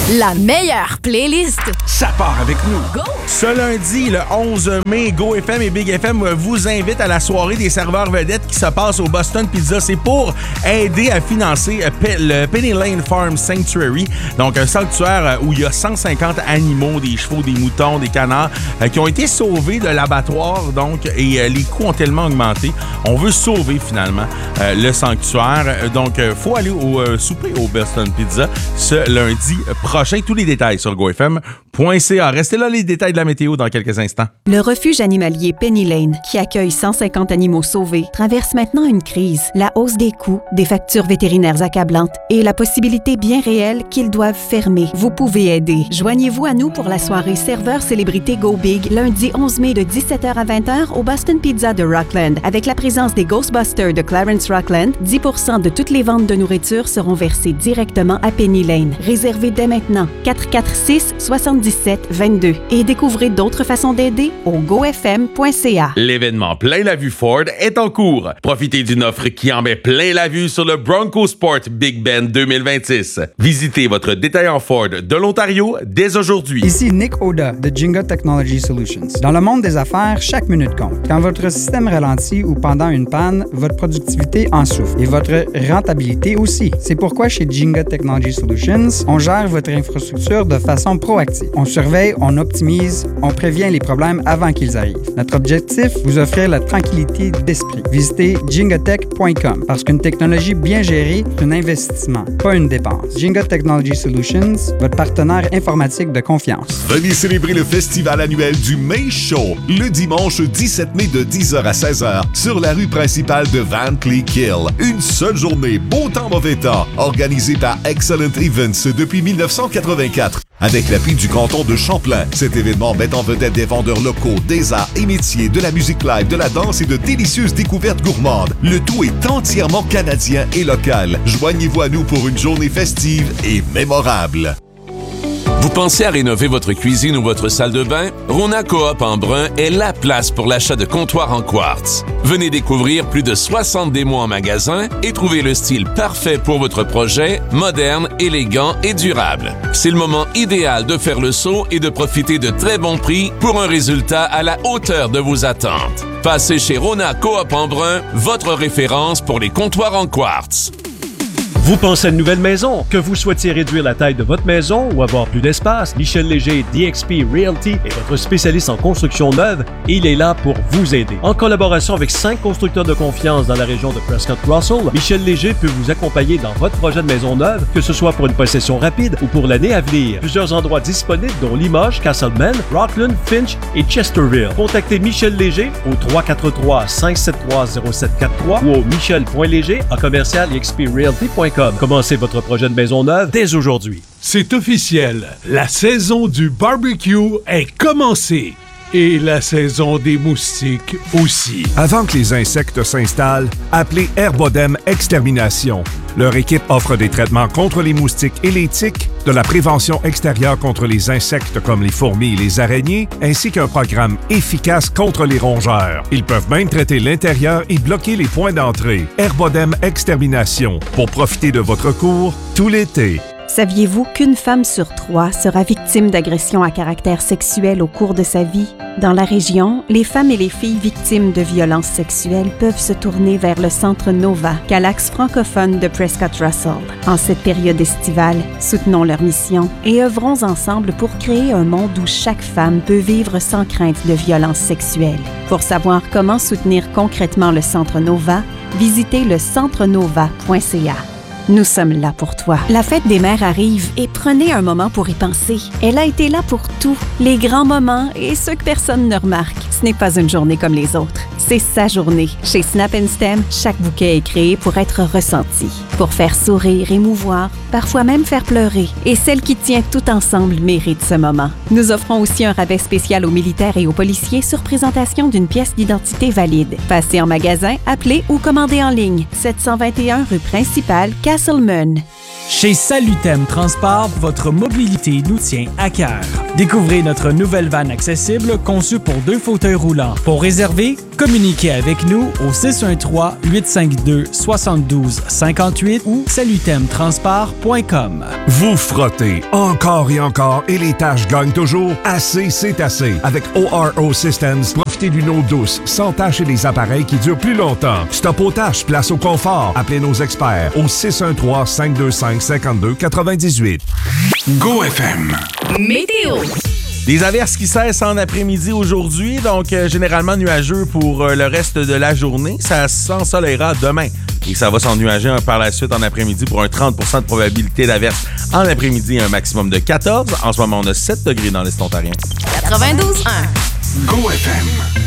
La meilleure playlist. Ça part avec nous. Go! Ce lundi, le 11 mai, Go FM et Big FM vous invitent à la soirée des serveurs vedettes qui se passe au Boston Pizza. C'est pour aider à financer le Penny Lane Farm Sanctuary, donc un sanctuaire où il y a 150 animaux, des chevaux, des moutons, des canards, qui ont été sauvés de l'abattoir, donc, et les coûts ont tellement augmenté. On veut sauver finalement le sanctuaire. Donc, faut aller au souper au Boston Pizza ce lundi prochain. Tous les détails sur gofm.ca. Restez là, les détails de la météo dans quelques instants. Le refuge animalier Penny Lane, qui accueille 150 animaux sauvés, traverse maintenant une crise. La hausse des coûts, des factures vétérinaires accablantes et la possibilité bien réelle qu'ils doivent fermer. Vous pouvez aider. Joignez-vous à nous pour la soirée Serveur Célébrité Go Big, lundi 11 mai de 17h à 20h au Boston Pizza de Rockland. Avec la présence des Ghostbusters de Clarence Rockland, 10% de toutes les ventes de nourriture seront versées directement à Penny Lane. Réservez dès maintenant 446-7722 et découvrez d'autres façons d'aider au gofm.ca. L'événement Plein la Vue Ford est en cours. Profitez d'une offre qui en met plein la vue sur le Bronco Sport Big Bend 2026. Visitez votre détaillant Ford de l'Ontario dès aujourd'hui. Ici Nick Oda de Jinga Technology Solutions. Dans le monde des affaires, chaque minute compte. Quand votre système ralentit ou pendant une panne, votre productivité en souffre et votre rentabilité aussi. C'est pourquoi chez Jinga Technology Solutions, on gère votre infrastructure de façon proactive. On surveille, on optimise, on prévient les problèmes avant qu'ils arrivent. Notre objectif, vous offrir la tranquillité d'esprit. Visitez jingatech.com parce qu'une technologie bien gérée, c'est un investissement, pas une dépense. Jinga Technology Solutions, votre partenaire informatique de confiance. Venez célébrer le festival annuel du May Show le dimanche 17 mai de 10h à 16h sur la rue principale de Van Cleef Kill. Une seule journée, beau temps, mauvais temps, organisée par Excellent Events depuis 1984. Avec l'appui du canton de Champlain, cet événement met en vedette des vendeurs locaux, des arts et métiers, de la musique live, de la danse et de délicieuses découvertes gourmandes. Le tout est entièrement canadien et local. Joignez-vous à nous pour une journée festive et mémorable. Vous pensez à rénover votre cuisine ou votre salle de bain? Rona Coop Embrun est la place pour l'achat de comptoirs en quartz. Venez découvrir plus de 60 démos en magasin et trouver le style parfait pour votre projet, moderne, élégant et durable. C'est le moment idéal de faire le saut et de profiter de très bons prix pour un résultat à la hauteur de vos attentes. Passez chez Rona Coop Embrun, votre référence pour les comptoirs en quartz. Vous pensez à une nouvelle maison? Que vous souhaitiez réduire la taille de votre maison ou avoir plus d'espace? Michel Léger, DXP Realty, est votre spécialiste en construction neuve et il est là pour vous aider. En collaboration avec 5 constructeurs de confiance dans la région de Prescott-Russell, Michel Léger peut vous accompagner dans votre projet de maison neuve, que ce soit pour une possession rapide ou pour l'année à venir. Plusieurs endroits disponibles dont Limoges, Castlemaine, Rockland, Finch et Chesterville. Contactez Michel Léger au 343-573-0743 ou au michel.léger@exprealty.com. Commencez votre projet de maison neuve dès aujourd'hui. C'est officiel, la saison du barbecue est commencée. Et la saison des moustiques aussi. Avant que les insectes s'installent, appelez Herbodem Extermination. Leur équipe offre des traitements contre les moustiques et les tiques, de la prévention extérieure contre les insectes comme les fourmis et les araignées, ainsi qu'un programme efficace contre les rongeurs. Ils peuvent même traiter l'intérieur et bloquer les points d'entrée. Herbodem Extermination, pour profiter de votre cours tout l'été. Saviez-vous qu'une femme sur 3 sera victime d'agressions à caractère sexuel au cours de sa vie? Dans la région, les femmes et les filles victimes de violences sexuelles peuvent se tourner vers le Centre Nova, l'axe francophone de Prescott-Russell. En cette période estivale, soutenons leur mission et œuvrons ensemble pour créer un monde où chaque femme peut vivre sans crainte de violences sexuelles. Pour savoir comment soutenir concrètement le Centre Nova, visitez le centrenova.ca. Nous sommes là pour toi. La fête des mères arrive et prenez un moment pour y penser. Elle a été là pour tout, les grands moments et ceux que personne ne remarque. Ce n'est pas une journée comme les autres. C'est sa journée. Chez Snap & Stem, chaque bouquet est créé pour être ressenti, pour faire sourire, émouvoir, parfois même faire pleurer. Et celle qui tient tout ensemble mérite ce moment. Nous offrons aussi un rabais spécial aux militaires et aux policiers sur présentation d'une pièce d'identité valide. Passez en magasin, appelez ou commandez en ligne. 721 rue principale, Castlemaine. Chez Salutem Transport, votre mobilité nous tient à cœur. Découvrez notre nouvelle vanne accessible conçue pour 2 fauteuils roulants. Pour réserver, communiquez avec nous au 613-852-7258 ou salutemtransport.com. Vous frottez encore et encore et les tâches gagnent toujours? Assez, c'est assez. Avec ORO Systems, profitez d'une eau douce, sans tâches et des appareils qui durent plus longtemps. Stop aux tâches, place au confort. Appelez nos experts au 613-525-5298. Go FM. Météo. Des averses qui cessent en après-midi aujourd'hui, donc généralement nuageux pour le reste de la journée. Ça s'ensoleillera demain et ça va s'ennuager par la suite en après-midi pour un 30 % de probabilité d'averse en après-midi, un maximum de 14. En ce moment, on a 7 degrés dans l'Est ontarien. 92.1. Go FM.